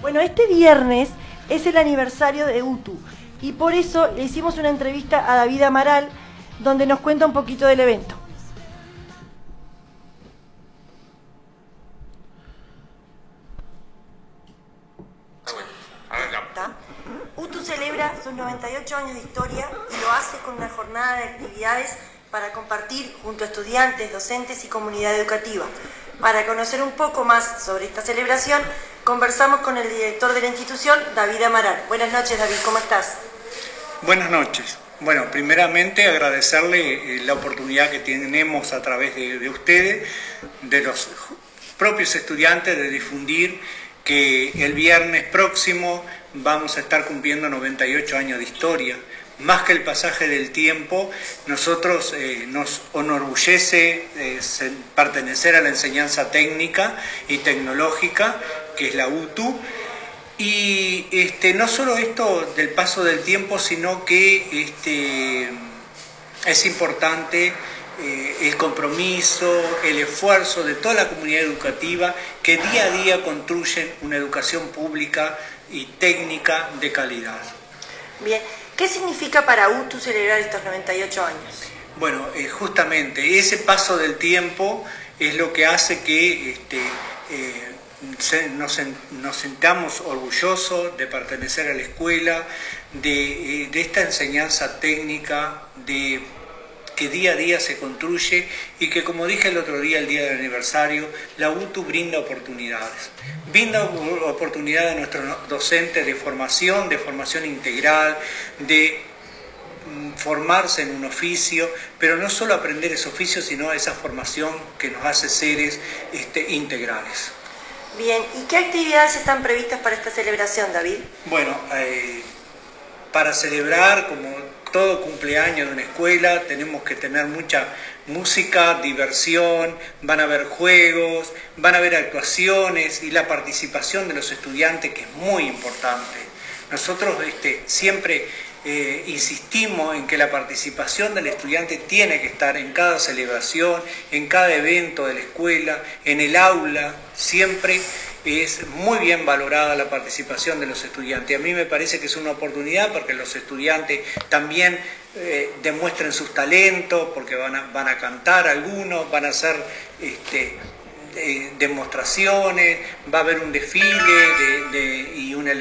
Bueno, este viernes es el aniversario de UTU y por eso le hicimos una entrevista a David Amaral donde nos cuenta un poquito del evento. UTU celebra sus 98 años de historia y lo hace con una jornada de actividades para compartir junto a estudiantes, docentes y comunidad educativa. Para conocer un poco más sobre esta celebración, conversamos con el director de la institución, David Amaral. Buenas noches, David, ¿cómo estás? Buenas noches. Bueno, primeramente agradecerle la oportunidad que tenemos a través de ustedes, de los propios estudiantes, de difundir que el viernes próximo vamos a estar cumpliendo 98 años de historia. Más que el pasaje del tiempo, nosotros nos enorgullece pertenecer a la enseñanza técnica y tecnológica, que es la UTU, y no solo esto del paso del tiempo, sino que es importante el compromiso, el esfuerzo de toda la comunidad educativa que día a día construyen una educación pública y técnica de calidad. Bien, ¿qué significa para UTU celebrar estos 98 años? Bueno, justamente ese paso del tiempo es lo que hace que nos sintamos orgullosos de pertenecer a la escuela, de esta enseñanza técnica que día a día se construye y que, como dije el otro día, el día del aniversario, la UTU brinda oportunidades. Brinda oportunidades a nuestros docentes de formación integral, de formarse en un oficio, pero no solo aprender ese oficio, sino esa formación que nos hace seres integrales. Bien, ¿y qué actividades están previstas para esta celebración, David? Bueno, para celebrar, como todo cumpleaños de una escuela, tenemos que tener mucha música, diversión, van a haber juegos, van a haber actuaciones y la participación de los estudiantes, que es muy importante. Nosotros siempre insistimos en que la participación del estudiante tiene que estar en cada celebración, en cada evento de la escuela, en el aula, siempre es muy bien valorada la participación de los estudiantes. A mí me parece que es una oportunidad porque los estudiantes también demuestren sus talentos, porque van a cantar algunos, van a hacer demostraciones, va a haber un desfile y una